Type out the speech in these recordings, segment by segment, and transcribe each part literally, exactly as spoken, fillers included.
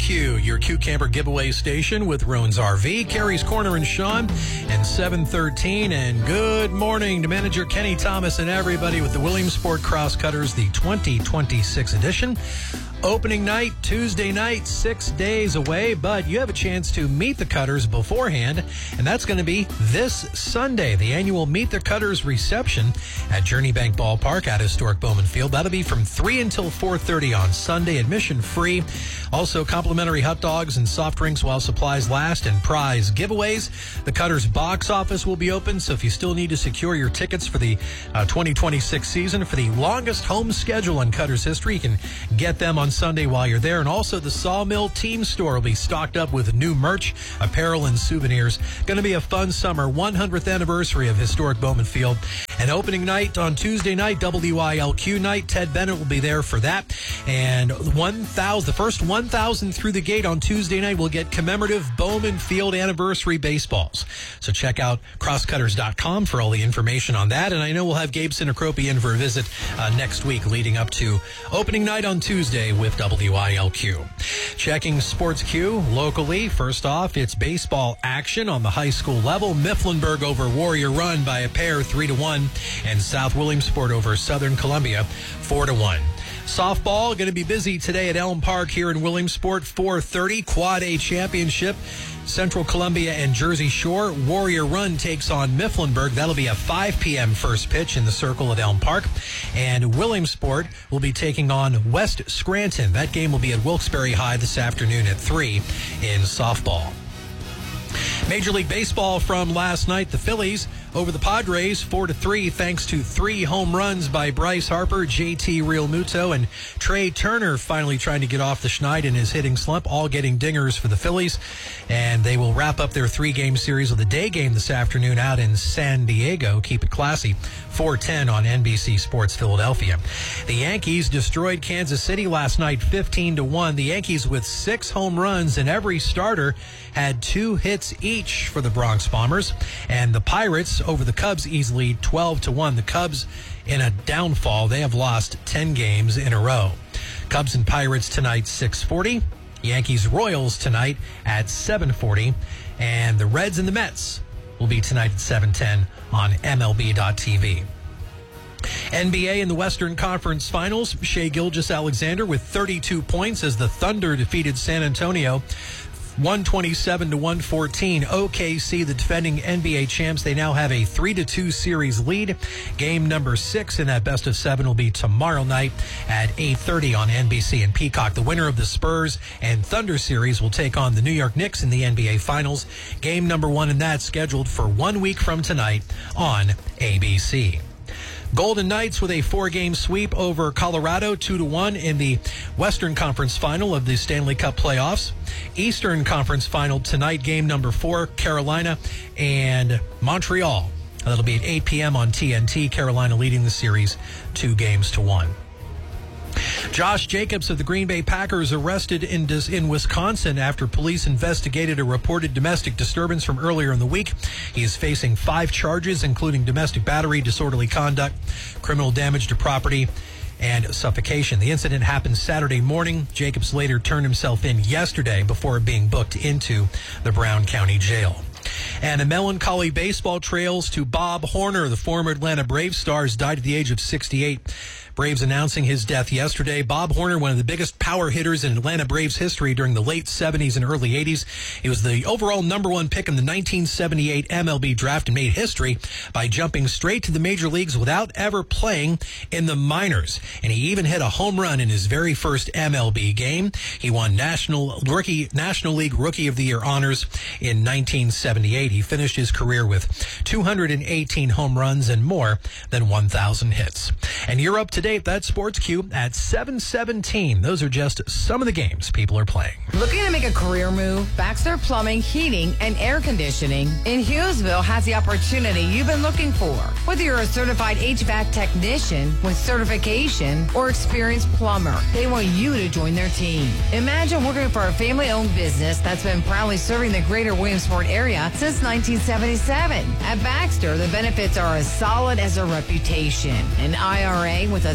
Q, your Q Camper giveaway station with Roan's R V, Carrie's Corner and Sean, and seven thirteen. And good morning to manager Kenny Thomas and everybody with the Williamsport Crosscutters, the twenty twenty-six edition. Opening night, Tuesday night, six days away, but you have a chance to meet the Cutters beforehand, and that's going to be this Sunday, the annual Meet the Cutters reception at Journey Bank Ballpark at historic Bowman Field. That'll be from three until four thirty on Sunday, admission free. Also, complimentary hot dogs and soft drinks while supplies last, and prize giveaways. The Cutters box office will be open, so if you still need to secure your tickets for the uh, twenty twenty-six season, for the longest home schedule in Cutters history, you can get them on Sunday while you're there. And also the Sawmill Team Store will be stocked up with new merch, apparel, and souvenirs. Going to be a fun summer, one hundredth anniversary of historic Bowman Field. And opening night on Tuesday night, W I L Q night. Ted Bennett will be there for that. And one thousand, the first one thousand through the gate on Tuesday night will get commemorative Bowman Field anniversary baseballs. So check out crosscutters dot com for all the information on that. And I know we'll have Gabe Sinacropi in for a visit uh, next week leading up to opening night on Tuesday with W I L Q. Checking Sports Q locally. First off, it's baseball action on the high school level. Mifflinburg over Warrior Run by a pair, three to one. And South Williamsport over Southern Columbia, four to one. Softball going to be busy today at Elm Park here in Williamsport, four thirty. Quad A Championship. Central Columbia and Jersey Shore. Warrior Run takes on Mifflinburg. That'll be a five p.m. first pitch in the circle at Elm Park. And Williamsport will be taking on West Scranton. That game will be at Wilkes-Barre High this afternoon at three in softball. Major League Baseball from last night. The Phillies over the Padres, four to three, thanks to three home runs by Bryce Harper, J T Realmuto, and Trey Turner finally trying to get off the schneid in his hitting slump, all getting dingers for the Phillies. And they will wrap up their three-game series with a day game this afternoon out in San Diego. Keep it classy. four ten on N B C Sports Philadelphia. The Yankees destroyed Kansas City last night, fifteen to one. The Yankees with six home runs, and every starter had two hits each for the Bronx Bombers. And the Pirates over the Cubs easily, twelve to one. The Cubs in a downfall. They have lost ten games in a row. Cubs and Pirates tonight, six forty. Yankees Royals tonight at seven forty. And the Reds and the Mets will be tonight at seven ten on M L B dot T V. N B A in the Western Conference Finals, Shai Gilgeous-Alexander with thirty-two points as the Thunder defeated San Antonio one twenty-seven to one fourteen. O K C, the defending N B A champs, they now have a three to two series lead. Game number six in that best of seven will be tomorrow night at eight thirty on N B C and Peacock. The winner of the Spurs and Thunder series will take on the New York Knicks in the N B A Finals. Game number one in that scheduled for one week from tonight on A B C. Golden Knights with a four-game sweep over Colorado, two to one in the Western Conference Final of the Stanley Cup playoffs. Eastern Conference Final tonight, game number four, Carolina and Montreal. That'll be at eight p.m. on T N T. Carolina leading the series two games to one. Josh Jacobs of the Green Bay Packers arrested in in Wisconsin after police investigated a reported domestic disturbance from earlier in the week. He is facing five charges, including domestic battery, disorderly conduct, criminal damage to property, and suffocation. The incident happened Saturday morning. Jacobs later turned himself in yesterday before being booked into the Brown County Jail. And a melancholy baseball trails to Bob Horner. The former Atlanta Braves stars died at the age of sixty-eight. Braves announcing his death yesterday. Bob Horner, one of the biggest power hitters in Atlanta Braves history during the late seventies and early eighties. He was the overall number one pick in the nineteen seventy-eight M L B draft and made history by jumping straight to the major leagues without ever playing in the minors. And he even hit a home run in his very first M L B game. He won National Rookie National League Rookie of the Year honors in nineteen seventy-eight. He finished his career with two hundred eighteen home runs and more than one thousand hits. And you're up to date. That's Sports Q at seven seventeen. Those are just some of the games people are playing. Looking to make a career move? Baxter Plumbing, Heating, and Air Conditioning in Hughesville has the opportunity you've been looking for. Whether you're a certified H V A C technician with certification or experienced plumber, they want you to join their team. Imagine working for a family-owned business that's been proudly serving the greater Williamsport area since nineteen seventy-seven. At Baxter, the benefits are as solid as a reputation. An I R A with a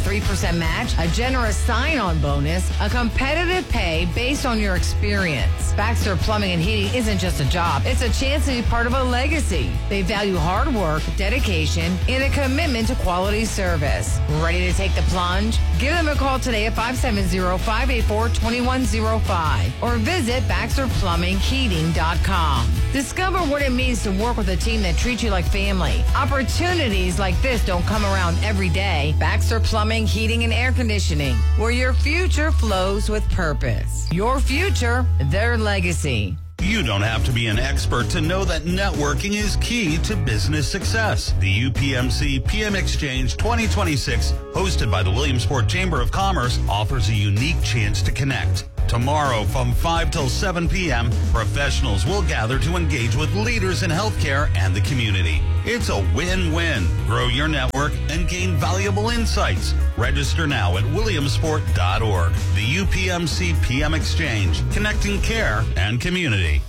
three percent match, a generous sign-on bonus, a competitive pay based on your experience. Baxter Plumbing and Heating isn't just a job. It's a chance to be part of a legacy. They value hard work, dedication, and a commitment to quality service. Ready to take the plunge? Give them a call today at five seven zero, five eight four, two one zero five or visit Baxter Plumbing Heating dot com. Discover what it means to work with a team that treats you like family. Opportunities like this don't come around every day. Baxter Plumbing, Heating, and Air Conditioning, where your future flows with purpose. Your future, their legacy. You don't have to be an expert to know that networking is key to business success. The U P M C P M Exchange twenty twenty-six, hosted by the Williamsport Chamber of Commerce, offers a unique chance to connect. Tomorrow from five till seven p.m., professionals will gather to engage with leaders in healthcare and the community. It's a win-win. Grow your network and gain valuable insights. Register now at williamsport dot org. The U P M C P M Exchange, connecting care and community.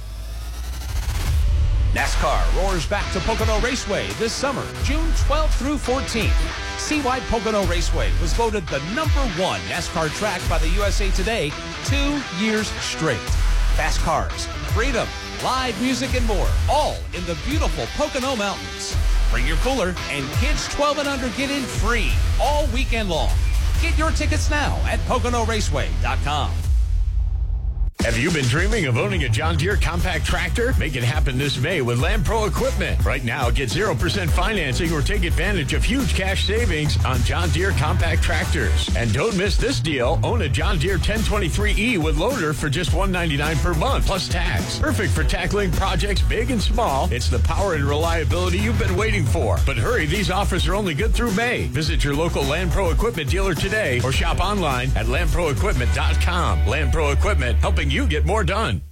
NASCAR roars back to Pocono Raceway this summer, June twelfth through fourteenth. C-Wide Pocono Raceway was voted the number one NASCAR track by the U S A Today two years straight. Fast cars, freedom, live music, and more, all in the beautiful Pocono Mountains. Bring your cooler, and kids twelve and under get in free all weekend long. Get your tickets now at pocono raceway dot com. Have you been dreaming of owning a John Deere compact tractor? Make it happen this May with Land Pro Equipment. Right now, get zero percent financing or take advantage of huge cash savings on John Deere compact tractors. And don't miss this deal. Own a John Deere ten twenty-three E with loader for just one hundred ninety-nine dollars per month, plus tax. Perfect for tackling projects big and small. It's the power and reliability you've been waiting for. But hurry, these offers are only good through May. Visit your local Land Pro Equipment dealer today or shop online at land pro equipment dot com. Land Pro Equipment, helping you get more done.